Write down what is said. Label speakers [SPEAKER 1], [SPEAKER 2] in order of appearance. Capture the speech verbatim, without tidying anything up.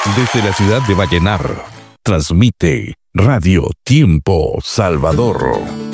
[SPEAKER 1] Desde la ciudad de Vallenar, transmite Radio Tiempo Salvador.